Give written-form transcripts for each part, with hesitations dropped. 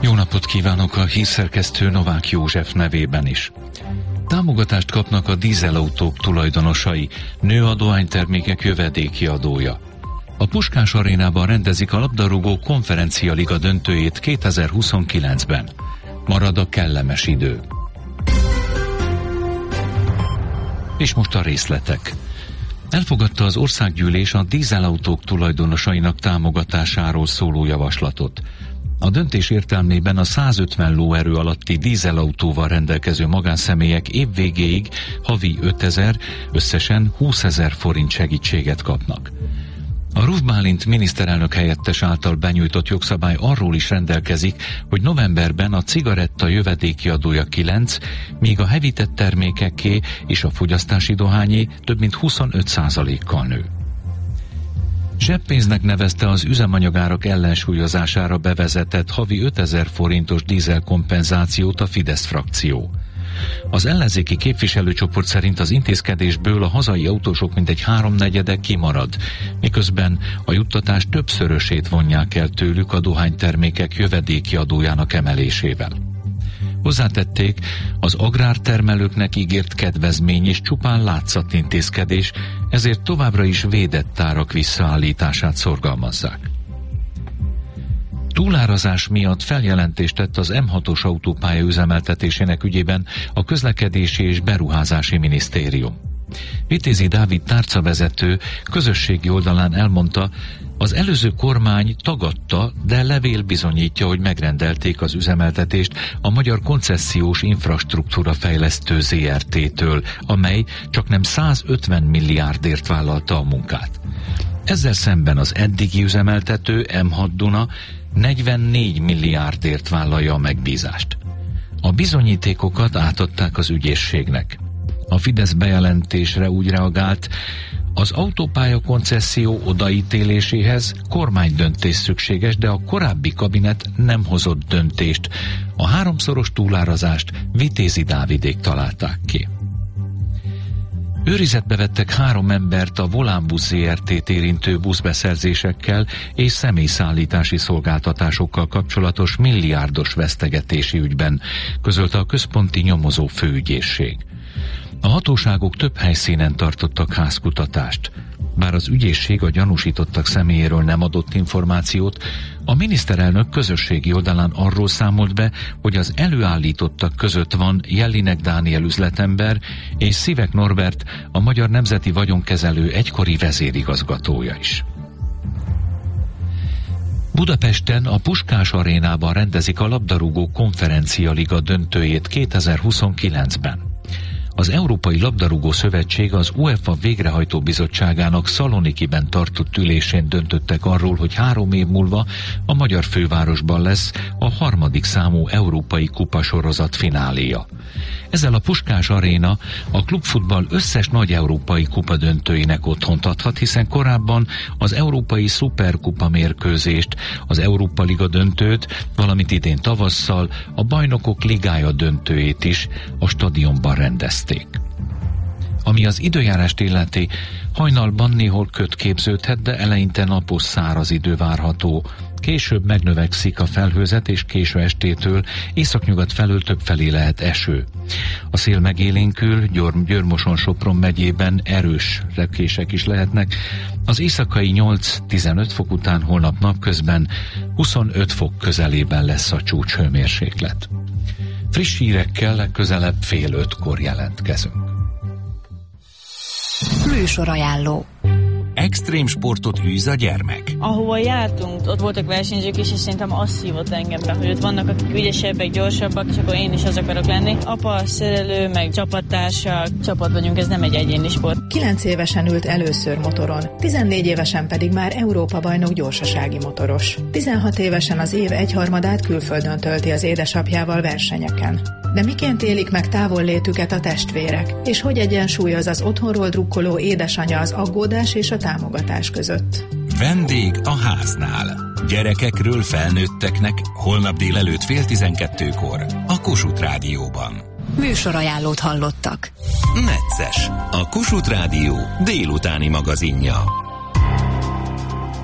Jó napot kívánok a hírszerkesztő Novák József nevében is. Támogatást kapnak a dízelautók tulajdonosai, nő a dohánytermékek jövedéki adója. A Puskás Arénában rendezik a labdarúgó konferencialiga döntőjét 2029-ben. Marad a kellemes idő. És most a részletek. Elfogadta az országgyűlés a dízelautók tulajdonosainak támogatásáról szóló javaslatot. A döntés értelmében a 150 lóerő alatti dízelautóval rendelkező magánszemélyek évvégéig havi 5000, összesen 20 000 forint segítséget kapnak. A Ruf Bálint miniszterelnök helyettes által benyújtott jogszabály arról is rendelkezik, hogy novemberben a cigaretta jövedéki adója 9, míg a hevített termékeké és a fogyasztási dohányé több mint 25%-kal nő. Zseppénznek nevezte az üzemanyagárak ellensúlyozására bevezetett havi 5000 forintos dízelkompenzációt a Fidesz frakció. Az ellenzéki képviselőcsoport szerint az intézkedésből a hazai autósok mintegy 3/4 kimarad, miközben a juttatás többszörösét vonják el tőlük a dohánytermékek jövedéki adójának emelésével. Hozzátették, az agrártermelőknek ígért kedvezmény és csupán látszatintézkedés, ezért továbbra is védett árak visszaállítását szorgalmazzák. Túlárazás miatt feljelentést tett az M6-os autópálya üzemeltetésének ügyében a Közlekedési és Beruházási Minisztérium. Vitézi Dávid tárcavezető közösségi oldalán elmondta, az előző kormány tagadta, de levél bizonyítja, hogy megrendelték az üzemeltetést a Magyar Koncesziós Infrastruktúra Fejlesztő ZRT-től, amely csaknem 150 milliárdért vállalta a munkát. Ezzel szemben az eddigi üzemeltető M6 Duna 44 milliárdért vállalja a megbízást. A bizonyítékokat átadták az ügyészségnek. A Fidesz bejelentésre úgy reagált, az autópálya koncesszió odaítéléséhez kormánydöntés szükséges, de a korábbi kabinet nem hozott döntést. A 3-szoros túlárazást Vitézi Dávidék találták ki. Őrizetbe vettek 3 embert a Volánbusz ZRT-t érintő buszbeszerzésekkel és személyszállítási szolgáltatásokkal kapcsolatos milliárdos vesztegetési ügyben, közölte a központi nyomozó főügyészség. A hatóságok több helyszínen tartottak házkutatást. Bár az ügyészség a gyanúsítottak személyéről nem adott információt, a miniszterelnök közösségi oldalán arról számolt be, hogy az előállítottak között van Jellinek Dániel üzletember és Szivek Norbert, a Magyar Nemzeti Vagyonkezelő egykori vezérigazgatója is. Budapesten a Puskás Arénában rendezik a labdarúgó konferencialiga döntőjét 2029-ben. Az Európai Labdarúgó Szövetség az UEFA végrehajtó bizottságának Szalonikiben tartott ülésén döntöttek arról, hogy 3 év múlva a magyar fővárosban lesz a 3. számú Európai Kupasorozat fináléja. Ezzel a Puskás Aréna a klubfutball összes nagy európai kupa döntőinek otthont adhat, hiszen korábban az Európai Szuperkupa mérkőzést, az Európa Liga döntőt, valamint idén tavasszal a Bajnokok Ligája döntőjét is a stadionban rendezték. Ami az időjárást illeti, hajnalban néhol köd képződhet, de eleinte napos száraz idő várható. Később megnövekszik a felhőzet, és késő estétől északnyugat felől többfelé lehet eső. A szél megélénkül, Győr-Moson-Sopron megyében erős repkések is lehetnek. Az éjszakai 8-15 fok után holnap napközben 25 fok közelében lesz a csúcshőmérséklet. Friss hírekkel legközelebb 4:30 jelentkezünk. Műsorajánló. Extrém sportot űz a gyermek. Ahova jártunk, ott voltak versenyzők is, és szerintem az szívott engem be, hogy ott vannak, akik ügyesebbek, gyorsabbak, és akkor én is az akarok lenni. Apa, szerelő, meg csapattársak, csapat vagyunk, ez nem egy egyéni sport. 9 évesen ült először motoron, 14 évesen pedig már Európa-bajnok gyorsasági motoros. 16 évesen az év 1/3 külföldön tölti az édesapjával versenyeken. De miként élik meg távollétüket a testvérek, és hogy egyensúlyoz az otthonról drukkoló édesanya az aggódás és a támogatás között? Vendég a háznál. Gyerekekről felnőtteknek holnap délelőtt 11:30 a Kossuth Rádióban. Műsorajánlót hallottak. Necces, a Kossuth Rádió délutáni magazinja.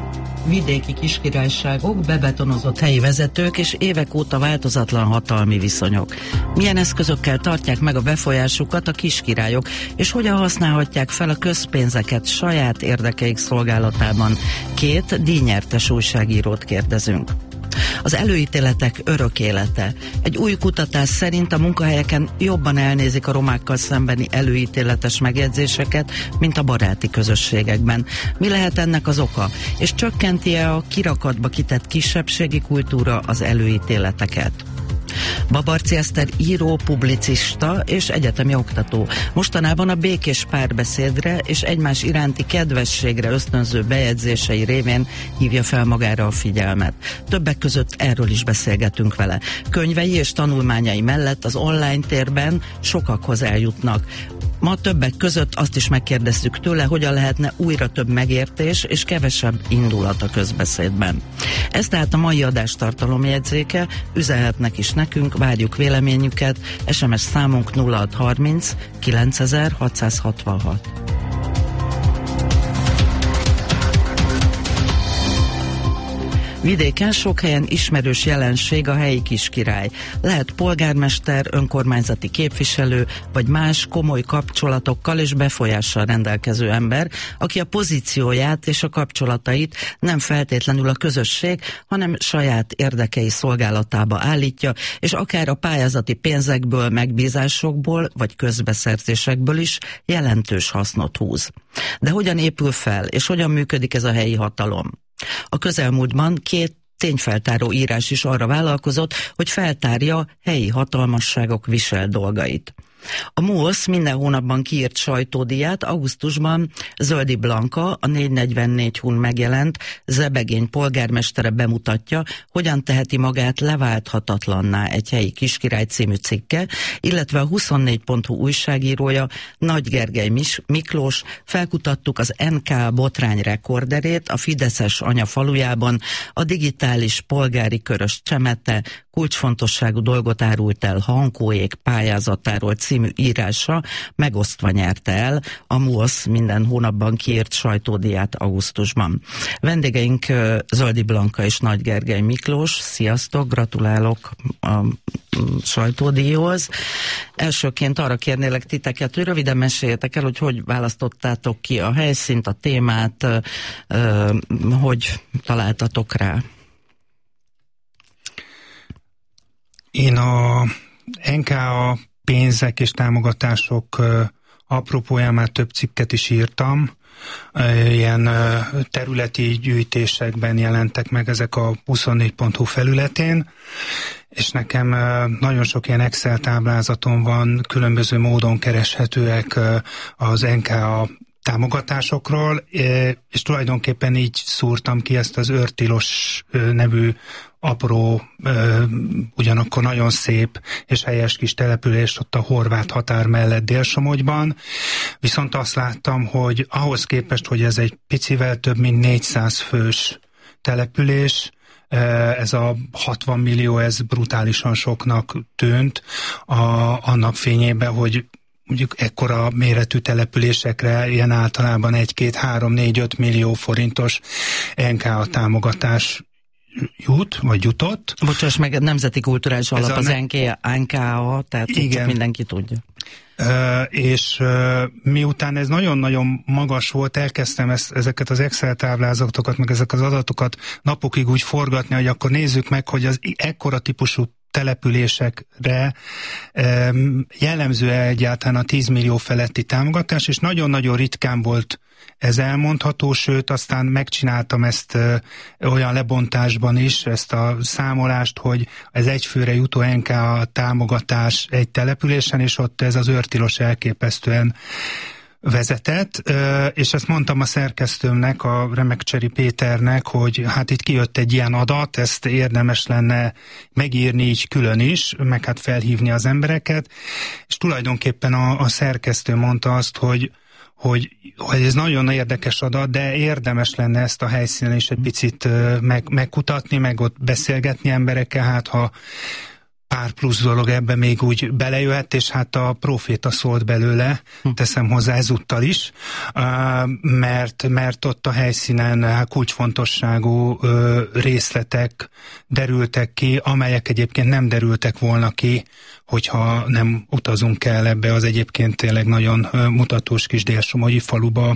vidéki kiskirályságok, bebetonozott helyi vezetők és évek óta változatlan hatalmi viszonyok. Milyen eszközökkel tartják meg a befolyásukat a kiskirályok, és hogyan használhatják fel a közpénzeket saját érdekeik szolgálatában? 2 díjnyertes újságírót kérdezünk. Az előítéletek örök élete. Egy új kutatás szerint a munkahelyeken jobban elnézik a romákkal szembeni előítéletes megjegyzéseket, mint a baráti közösségekben. Mi lehet ennek az oka? És csökkenti-e a kirakatba kitett kisebbségi kultúra az előítéleteket? Babarczy Eszter író, publicista és egyetemi oktató. Mostanában a békés párbeszédre és egymás iránti kedvességre ösztönző bejegyzései révén hívja fel magára a figyelmet. Többek között erről is beszélgetünk vele. Könyvei és tanulmányai mellett az online térben sokakhoz eljutnak. Ma többek között azt is megkérdeztük tőle, hogyan lehetne újra több megértés és kevesebb indulat a közbeszédben. Ez tehát a mai adás tartalomjegyzéke, üzenhetnek is nekünk, várjuk véleményüket, SMS számunk 0630 9666. Vidéken sok helyen ismerős jelenség a helyi kiskirály. Lehet polgármester, önkormányzati képviselő, vagy más komoly kapcsolatokkal és befolyással rendelkező ember, aki a pozícióját és a kapcsolatait nem feltétlenül a közösség, hanem saját érdekei szolgálatába állítja, és akár a pályázati pénzekből, megbízásokból, vagy közbeszerzésekből is jelentős hasznot húz. De hogyan épül fel, és hogyan működik ez a helyi hatalom? A közelmúltban 2 tényfeltáró írás is arra vállalkozott, hogy feltárja helyi hatalmasságok visel dolgait. A MUOSZ minden hónapban kiírt sajtódíját augusztusban Zöldi Blanka, a 444-hun megjelent Zebegény polgármestere bemutatja, hogyan teheti magát leválthatatlanná egy helyi kiskirály című cikke, illetve a 24.hu újságírója Nagy Gergely Miklós. Felkutattuk az NK botrány rekorderét a fideszes anyafalujában, a digitális polgári körös Csemete kulcsfontosságú dolgot árult el Hankóék pályázatáról című írása megosztva nyerte el a MUOSZ minden hónapban kiírt sajtódíját augusztusban. Vendégeink Zöldi Blanka és Nagy Gergely Miklós. Sziasztok, gratulálok a sajtódíjhoz. Elsőként arra kérnélek titeket, hogy röviden meséljetek el, hogy választottátok ki a helyszínt, a témát, hogy találtatok rá. Én a NKA pénzek és támogatások apropóján már több cikket is írtam. Ilyen területi gyűjtésekben jelentek meg ezek a 24.hu felületén, és nekem nagyon sok ilyen Excel táblázatom van, különböző módon kereshetőek az NKA támogatásokról, és tulajdonképpen így szúrtam ki ezt az Őrtilos nevű apró, ugyanakkor nagyon szép és helyes kis települést ott a horvát határ mellett Dél-Somogyban. Viszont azt láttam, hogy ahhoz képest, hogy ez egy picivel több mint 400 fős település, ez a 60 millió, ez brutálisan soknak tűnt annak fényében, hogy mondjuk ekkora méretű településekre ilyen általában 1, 2, 3, 4, 5 millió forintos NKA támogatás jut, vagy jutott. Bocsáss meg, nemzeti kulturális alap az NKA, tehát csak mindenki tudja. És miután ez nagyon-nagyon magas volt, elkezdtem ezeket az Excel táblázatokat, meg ezek az adatokat napokig úgy forgatni, hogy akkor nézzük meg, hogy az ekkora típusú településekre jellemző egyáltalán a 10 millió feletti támogatás, és nagyon-nagyon ritkán volt ez elmondható, sőt, aztán megcsináltam ezt olyan lebontásban is, ezt a számolást, hogy ez egyfőre jutó NKA támogatás egy településen, és ott ez az Őrtilos elképesztően vezetett, és ezt mondtam a szerkesztőmnek, a Remekcseri Péternek, hogy hát itt kijött egy ilyen adat, ezt érdemes lenne megírni így külön is, meg hát felhívni az embereket, és tulajdonképpen a szerkesztő mondta azt, hogy ez nagyon érdekes adat, de érdemes lenne ezt a helyszínen is egy picit megkutatni, meg ott beszélgetni emberekkel, hát ha pár plusz dolog ebbe még úgy belejöhet, és hát a proféta szólt belőle, teszem hozzá ezúttal is, mert ott a helyszínen kulcsfontosságú részletek derültek ki, amelyek egyébként nem derültek volna ki, hogyha nem utazunk el ebbe az egyébként tényleg nagyon mutatós kis dél-somogyi faluba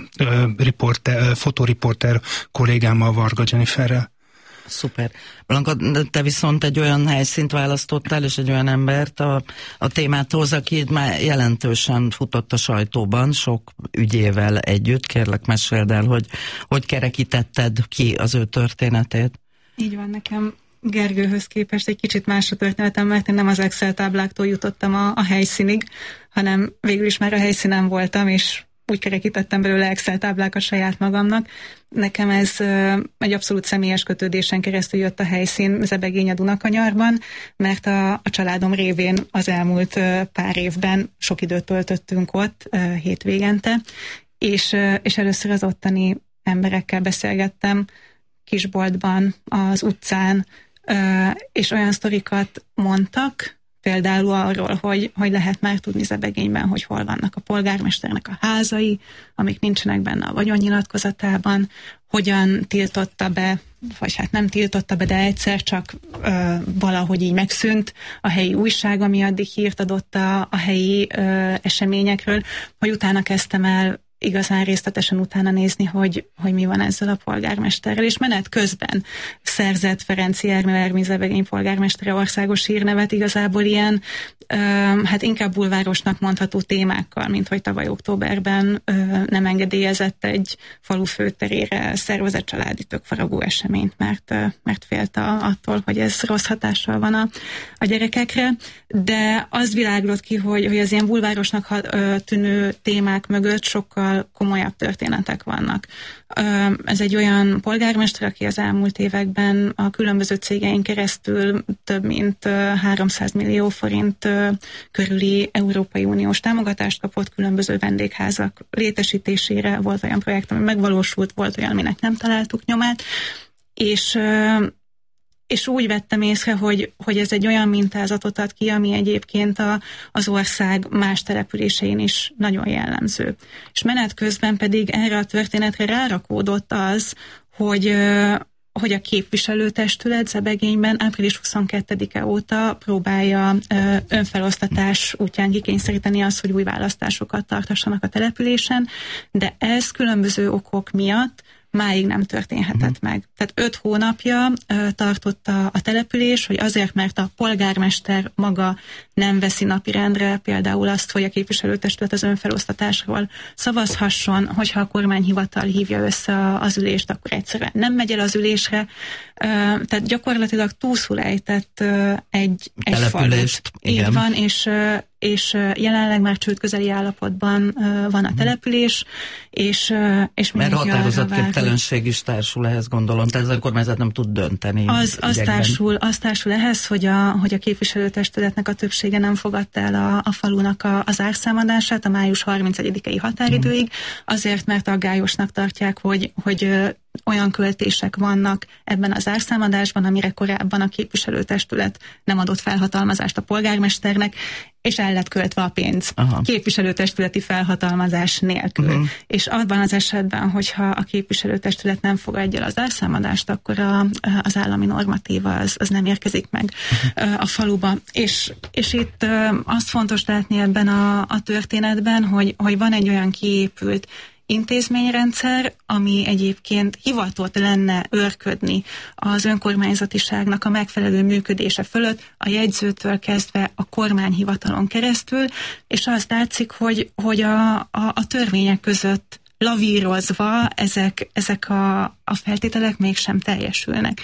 fotoriporter kollégámmal, Varga Jenniferrel. Szuper. Blanka, te viszont egy olyan helyszínt választottál, és egy olyan embert a témáthoz, aki már jelentősen futott a sajtóban, sok ügyével együtt. Kérlek, meséld el, hogy kerekítetted ki az ő történetét. Így van, nekem Gergőhöz képest egy kicsit más a történetem, mert én nem az Excel tábláktól jutottam a helyszínig, hanem végül is már a helyszínen voltam, és úgy kerekítettem belőle Excel táblákat saját magamnak. Nekem ez egy abszolút személyes kötődésen keresztül jött a helyszín Zebegény a Dunakanyarban, mert a családom révén az elmúlt pár évben sok időt töltöttünk ott hétvégente, és először az ottani emberekkel beszélgettem, kisboltban, az utcán, és olyan sztorikat mondtak, például arról, hogy lehet már tudni Zebegényben, hogy hol vannak a polgármesternek a házai, amik nincsenek benne a vagyonnyilatkozatában, hogyan tiltotta be, vagy hát nem tiltotta be, de egyszer csak valahogy így megszűnt a helyi újság, ami addig hírt adott a helyi eseményekről, hogy utána kezdtem el igazán részletesen utána nézni, hogy mi van ezzel a polgármesterrel, és menet közben szerzett Ferenci Ermi Zebegény polgármestere országos hírnevet igazából ilyen, hát inkább bulvárosnak mondható témákkal, mint hogy tavaly októberben nem engedélyezett egy falu főterére szervezett családi tökfaragó eseményt, mert félt attól, hogy ez rossz hatással van a gyerekekre, de az világlott ki, hogy az ilyen bulvárosnak tűnő témák mögött sokkal komolyabb történetek vannak. Ez egy olyan polgármester, aki az elmúlt években a különböző cégein keresztül több mint 300 millió forint körüli Európai Uniós támogatást kapott különböző vendégházak létesítésére. Volt olyan projekt, ami megvalósult, volt olyan, aminek nem találtuk nyomát, és úgy vettem észre, hogy ez egy olyan mintázatot ad ki, ami egyébként az ország más településein is nagyon jellemző. És menet közben pedig erre a történetre rárakódott az, hogy a képviselőtestület Zebegényben április 22-e óta próbálja önfelosztatás útján kikényszeríteni azt, hogy új választásokat tartassanak a településen, de ez különböző okok miatt máig nem történhetett meg. Tehát 5 hónapja tartotta a település, hogy azért, mert a polgármester maga nem veszi napirendre például azt, hogy a képviselőtestület az önfelosztatásról szavazhasson, hogyha a kormányhivatal hívja össze az ülést, akkor egyszerűen nem megy el az ülésre. Tehát gyakorlatilag túlszul ejtett egy falut. Így van, és jelenleg már csődközeli állapotban van a település, és mert határozatképtelenség is társul ehhez, gondolom, tehát ez a kormányzat nem tud dönteni. Az társul ehhez, hogy a képviselőtestületnek a többsége nem fogadta el a falunak az árszámadását a május 31-i határidőig, azért, mert aggályosnak tartják, hogy olyan költések vannak ebben az árszámadásban, amire korábban a képviselőtestület nem adott felhatalmazást a polgármesternek, és el lett költve a pénz. Aha. Képviselőtestületi felhatalmazás nélkül. És abban az esetben, hogyha a képviselőtestület nem fogadja el az árszámadást, akkor az állami normatíva az nem érkezik meg a faluba. És itt azt fontos látni ebben a történetben, hogy van egy olyan kiépült intézményrendszer, ami egyébként hivatott lenne őrködni az önkormányzatiságnak a megfelelő működése fölött, a jegyzőtől kezdve a kormányhivatalon keresztül, és azt látszik, hogy a törvények között lavírozva ezek a feltételek mégsem teljesülnek.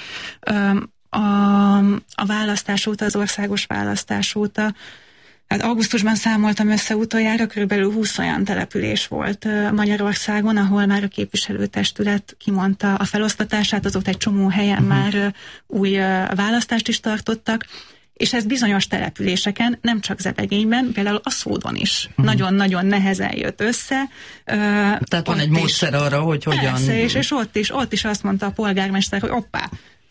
A választás óta, az országos választás óta, hát augusztusban számoltam össze utoljára, körülbelül 20 olyan település volt Magyarországon, ahol már a képviselőtestület kimondta a felosztatását, azóta egy csomó helyen már új választást is tartottak, és ez bizonyos településeken, nem csak Zebegényben, például a Szódon is nagyon-nagyon nehezen jött össze. Tehát van egy módszer arra, hogy hogyan... Persze, és ott is azt mondta a polgármester, hogy hoppá,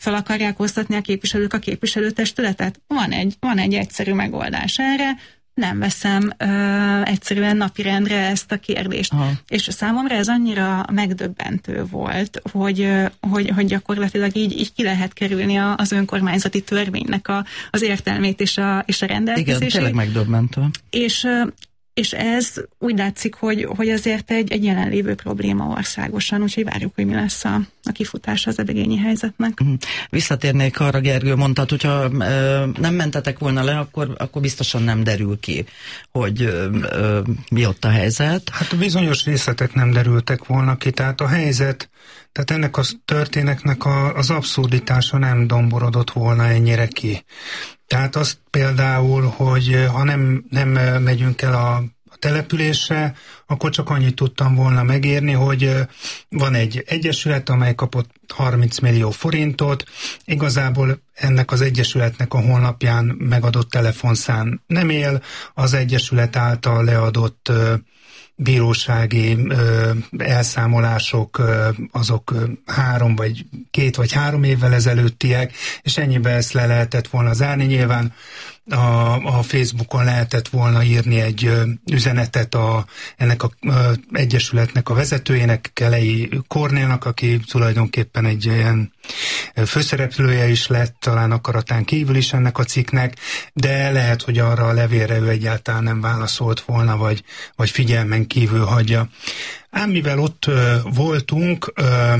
fel akarják osztatni a képviselők a képviselőtestületet? Van egy egyszerű megoldás erre, nem veszem egyszerűen napirendre ezt a kérdést. Aha. És számomra ez annyira megdöbbentő volt, hogy gyakorlatilag így ki lehet kerülni az önkormányzati törvénynek az értelmét és a rendelkezését. Igen, tényleg megdöbbentő. És ez úgy látszik, hogy azért egy jelenlévő probléma országosan, úgyhogy várjuk, hogy mi lesz a kifutása az eddigényi helyzetnek. Visszatérnék arra, Gergő, mondtad, hogyha nem mentetek volna le, akkor biztosan nem derül ki, hogy mi ott a helyzet. Hát bizonyos részletek nem derültek volna ki, tehát a helyzet, tehát ennek a történetnek az abszurditása nem domborodott volna ennyire ki. Tehát azt például, hogy ha nem megyünk el a településre, akkor csak annyit tudtam volna megírni, hogy van egy egyesület, amely kapott 30 millió forintot, igazából ennek az egyesületnek a honlapján megadott telefonszám nem él, az egyesület által leadott bírósági elszámolások azok 2 vagy 3 évvel ezelőttiek, és ennyibe ezt le lehetett volna zárni. Nyilván a Facebookon lehetett volna írni egy üzenetet ennek az egyesületnek a vezetőjének, Kelei Kornélnak, aki tulajdonképpen egy ilyen főszereplője is lett, talán akaratán kívül is ennek a cikknek, de lehet, hogy arra a levélre ő egyáltalán nem válaszolt volna, vagy figyelmen kívül hagyja. Ám mivel ott voltunk,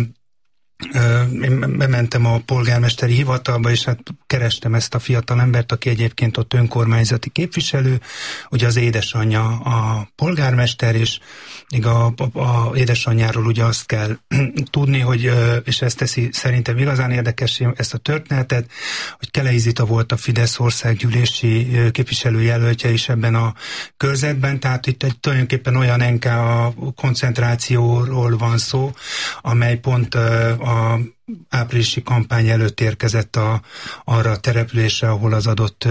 én bementem a polgármesteri hivatalba, és hát kerestem ezt a fiatal embert, aki egyébként ott önkormányzati képviselő, ugye az édesanyja a polgármester, és még a édesanyjáról ugye azt kell tudni, hogy, és ezt teszi szerintem igazán érdekes ezt a történetet, hogy Kelei Zita volt a Fidesz országgyűlési képviselőjelöltje is ebben a körzetben, tehát itt tulajdonképpen olyan NK koncentrációról van szó, amely pont a áprilisi kampány előtt érkezett arra a településre, ahol az adott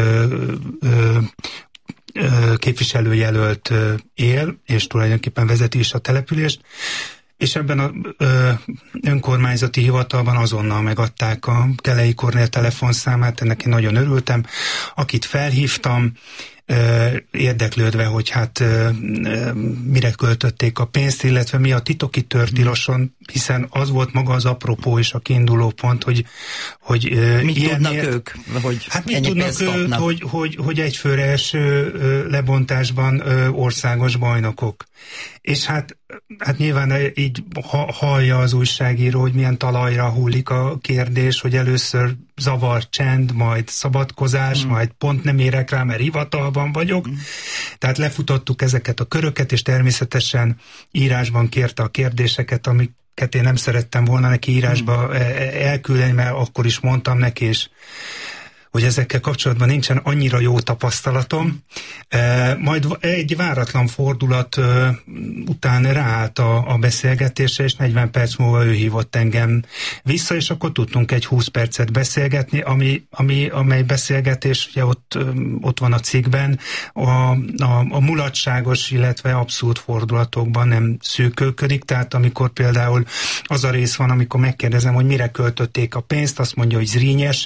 képviselőjelölt él, és tulajdonképpen vezeti is a települést, és ebben az önkormányzati hivatalban azonnal megadták a Kelei Kornél telefonszámát, ennek én nagyon örültem, akit felhívtam, érdeklődve, hogy hát mire költötték a pénzt, illetve mi a titok itt törtéloson, hiszen az volt maga az apropó és a kiinduló pont, hogy mit tudnak ők? Hát mit tudnak ők, hogy egyfőre eső lebontásban országos bajnokok. És hát nyilván így hallja az újságíró, hogy milyen talajra hullik a kérdés, hogy először zavar, csend, majd szabadkozás, majd pont nem érek rá, mert hivatalban vagyok. Tehát lefutottuk ezeket a köröket, és természetesen írásban kérte a kérdéseket, amiket én nem szerettem volna neki írásba elküldeni, mert akkor is mondtam neki, és hogy ezekkel kapcsolatban nincsen annyira jó tapasztalatom. Majd egy váratlan fordulat után ráállt a beszélgetésre, és 40 perc múlva ő hívott engem vissza, és akkor tudtunk egy 20 percet beszélgetni, amely beszélgetés ugye ott van a cikkben, a mulatságos, illetve abszurd fordulatokban nem szűkölködik, tehát amikor például az a rész van, amikor megkérdezem, hogy mire költötték a pénzt, azt mondja, hogy Zrínyersre,